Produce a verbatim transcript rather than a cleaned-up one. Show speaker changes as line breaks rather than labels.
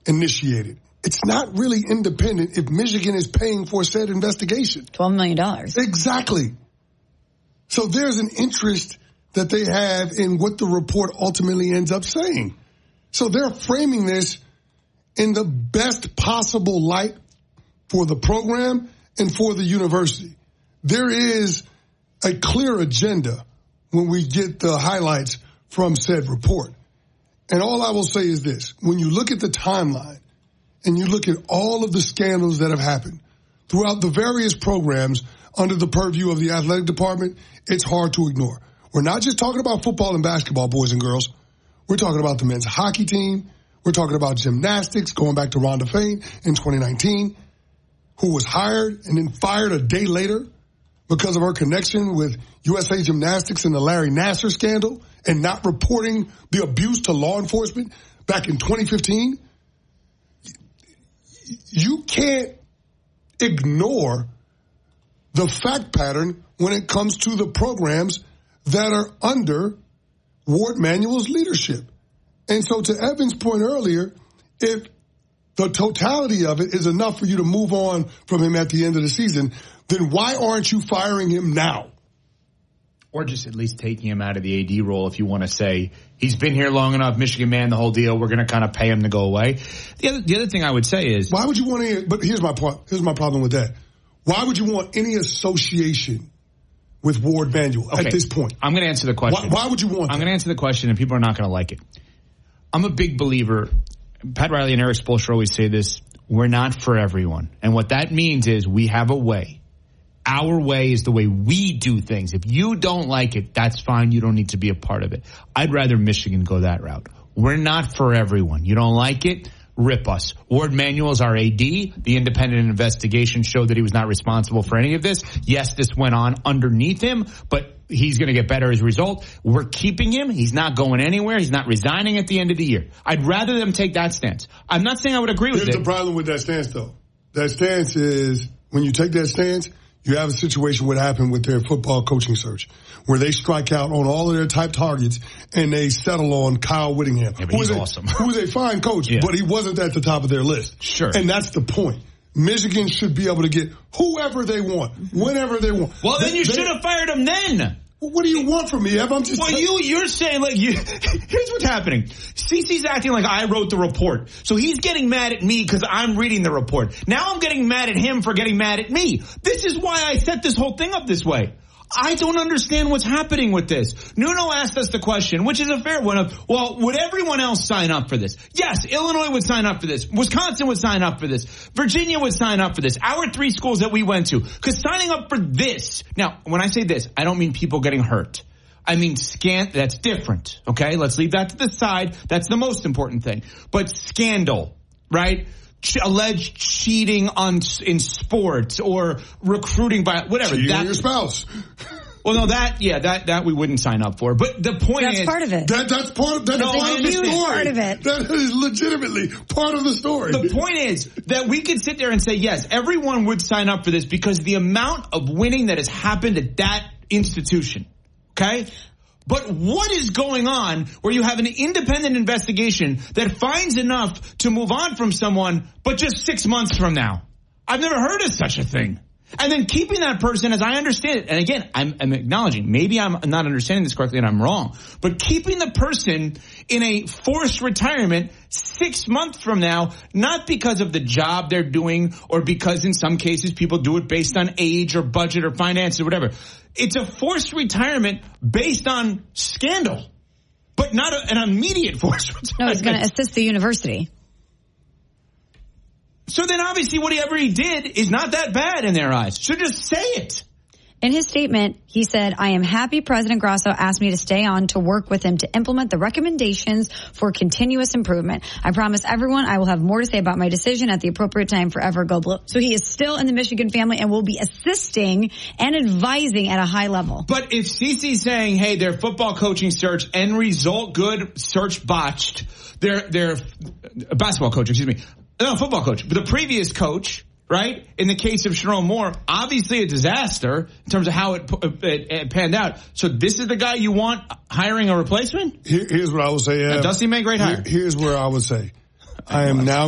initiated. It's not really independent if Michigan is paying for said investigation.
twelve million dollars.
Exactly. So there's an interest that they have in what the report ultimately ends up saying. So they're framing this in the best possible light for the program and for the university. There is a clear agenda when we get the highlights from said report. And all I will say is this. When you look at the timeline and you look at all of the scandals that have happened throughout the various programs under the purview of the athletic department, it's hard to ignore. We're not just talking about football and basketball, boys and girls. We're talking about the men's hockey team. We're talking about gymnastics, going back to Rhonda Fain in twenty nineteen, who was hired and then fired a day later because of her connection with U S A Gymnastics and the Larry Nassar scandal and not reporting the abuse to law enforcement back in twenty fifteen. You can't ignore the fact pattern when it comes to the programs that are under Ward Manuel's leadership. And so to Evan's point earlier, if the totality of it is enough for you to move on from him at the end of the season, then why aren't you firing him now?
Or just at least taking him out of the A D role if you want to say, he's been here long enough, Michigan man, the whole deal, we're going to kind of pay him to go away. The other, the other thing I would say is...
Why would you want any... But here's my point. Here's my problem with that. Why would you want any association with Ward Manuel okay. at this point?
I'm going to answer the question.
Why, why would you want
I'm
that?
going to answer the question, and people are not going to like it. I'm a big believer. Pat Riley and Eric Spoelstra always say this. We're not for everyone. And what that means is we have a way. Our way is the way we do things. If you don't like it, that's fine. You don't need to be a part of it. I'd rather Michigan go that route. We're not for everyone. You don't like it? Rip us. Ward Manuel's our A D. The independent investigation showed that he was not responsible for any of this. Yes, this went on underneath him, but he's going to get better as a result. We're keeping him. He's not going anywhere. He's not resigning at the end of the year. I'd rather them take that stance. I'm not saying I would agree with
Here's
it.
Here's the problem with that stance, though. That stance is, when you take that stance, you have a situation what happened with their football coaching search, where they strike out on all of their type targets and they settle on Kyle Whittingham,
yeah,
who,
he's
is a,
awesome.
who is a fine coach, yeah. but he wasn't at the top of their list.
Sure.
And that's the point. Michigan should be able to get whoever they want, whenever they want.
Well,
they,
then you
they,
should have fired him then.
What do you want from me, Ev? I'm just.
Well,
t-
you you're saying like you. Here's what's happening. Cece's acting like I wrote the report, so he's getting mad at me because I'm reading the report. Now I'm getting mad at him for getting mad at me. This is why I set this whole thing up this way. I don't understand what's happening with this. Nuno asked us the question, which is a fair one, of, well, would everyone else sign up for this? Yes, Illinois would sign up for this. Wisconsin would sign up for this. Virginia would sign up for this. Our three schools that we went to. Because signing up for this, now, when I say this, I don't mean people getting hurt. I mean, scant, that's different, okay? Let's leave that to the side. That's the most important thing. But scandal, right? Ch- alleged cheating on in sports or recruiting by whatever.
Cheating
that,
on your spouse.
Well, no, that yeah, that that we wouldn't sign up for. But the point
that's
is,
part of it.
That, that's part of that's
no,
part of the story.
Part of it.
That is legitimately part of the story.
The point is that we could sit there and say, yes, everyone would sign up for this because the amount of winning that has happened at that institution. Okay. But what is going on where you have an independent investigation that finds enough to move on from someone, but just six months from now? I've never heard of such a thing. And then keeping that person, as I understand it, and again, I'm, I'm acknowledging, maybe I'm not understanding this correctly and I'm wrong, but keeping the person in a forced retirement six months from now, not because of the job they're doing or because in some cases people do it based on age or budget or finance or whatever. It's a forced retirement based on scandal, but not a, an immediate forced retirement.
No, he's going to assist the university.
So then obviously whatever he did is not that bad in their eyes. So just say it.
In his statement, he said, I am happy President Grasso asked me to stay on to work with him to implement the recommendations for continuous improvement. I promise everyone I will have more to say about my decision at the appropriate time forever go blue. So he is still in the Michigan family and will be assisting and advising at a high level.
But if Cece's saying, hey, their football coaching search, end result good, search botched, their, their basketball coach, excuse me, no, football coach, but the previous coach, right? In the case of Sherrone Moore, obviously a disaster in terms of how it, it, it panned out. So this is the guy you want hiring a replacement?
Here, here's what I would say. Uh,
does he make great hire?
Here, here's where I would say. I am now